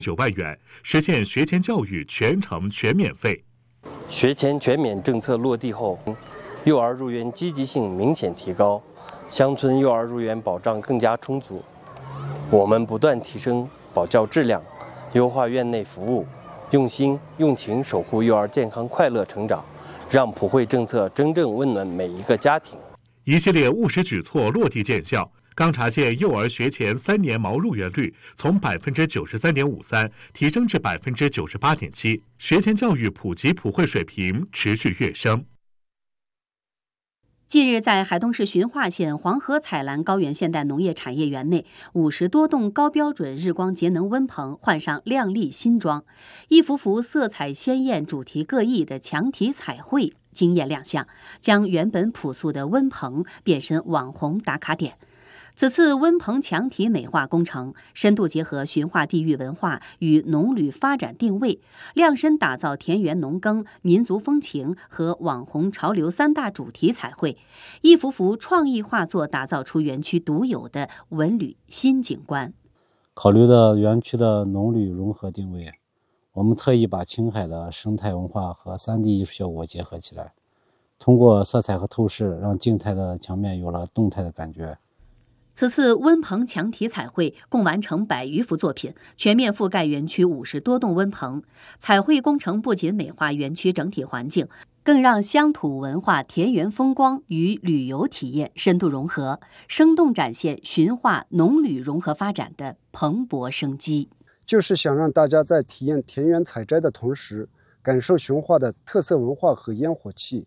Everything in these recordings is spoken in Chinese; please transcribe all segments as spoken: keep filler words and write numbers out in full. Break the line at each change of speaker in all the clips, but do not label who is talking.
九万元，实现学前教育全程全免费。
学前全免政策落地后，幼儿入园积极性明显提高，乡村幼儿入园保障更加充足。我们不断提升保教质量，优化院内服务，用心用情守护幼儿健康快乐成长，让普惠政策真正温暖每一个家庭。
一系列务实举措落地见效。钢察县幼儿学前三年毛入园率从百分之九十三点五三提升至百分之九十八点七，学前教育普及普惠水平持续跃升。
近日，在海东市循化县黄河采蓝高原现代农业产业园内，五十多栋高标准日光节能温棚换上亮丽新装，一幅幅色彩鲜艳、主题各异的墙体彩绘惊艳亮相，将原本朴素的温棚变身网红打卡点。此次温棚墙体美化工程深度结合循化地域文化与农旅发展定位，量身打造田园农耕、民族风情和网红潮流三大主题彩绘，一幅幅创意画作打造出园区独有的文旅新景观。
考虑到园区的农旅融合定位，我们特意把青海的生态文化和 三 D 艺术效果结合起来，通过色彩和透视，让静态的墙面有了动态的感觉。
此次温棚墙体彩绘共完成百余幅作品，全面覆盖园区五十多栋温棚。彩绘工程不仅美化园区整体环境，更让乡土文化、田园风光与旅游体验深度融合，生动展现循化农旅融合发展的蓬勃生机。
就是想让大家在体验田园采摘的同时，感受循化的特色文化和烟火气。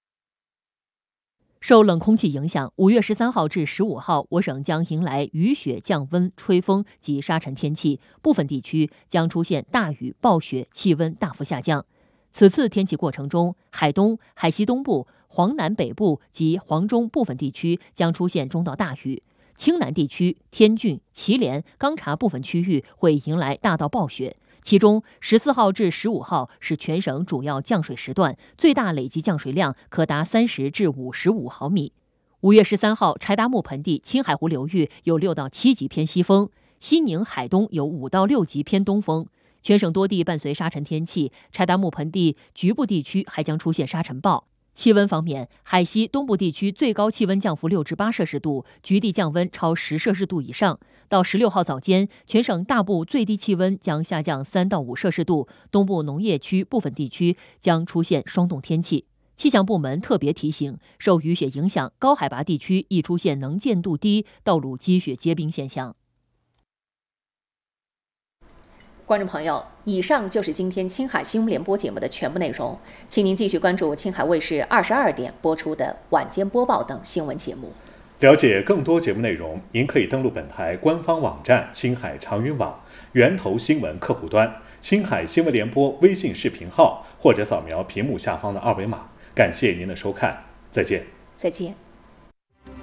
受冷空气影响，五月十三号至十五号，我省将迎来雨雪降温、吹风及沙尘天气，部分地区将出现大雨、暴雪，气温大幅下降。此次天气过程中，海东、海西东部、黄南北部及黄中部分地区将出现中到大雨，青南地区、天峻、祁连、钢察部分区域会迎来大到暴雪。其中十四号至十五号是全省主要降水时段，最大累计降水量可达三十至五十五毫米。五月十三号，柴达木盆地、青海湖流域有六到七级偏西风，西宁、海东有五到六级偏东风。全省多地伴随沙尘天气，柴达木盆地局部地区还将出现沙尘暴。气温方面，海西东部地区最高气温降幅六至八摄氏度，局地降温超十摄氏度以上。到十六号早间，全省大部最低气温将下降三到五摄氏度，东部农业区部分地区将出现霜冻天气。气象部门特别提醒，受雨雪影响，高海拔地区易出现能见度低、道路积雪结冰现象。
观众朋友，以上就是今天青海新闻联播节目的全部内容，请您继续关注青海卫视二十二点播出的晚间播报等新闻节目。
了解更多节目内容，您可以登录本台官方网站青海长云网、源头新闻客户端、青海新闻联播微信视频号，或者扫描屏幕下方的二维码。感谢您的收看，再见。
再见。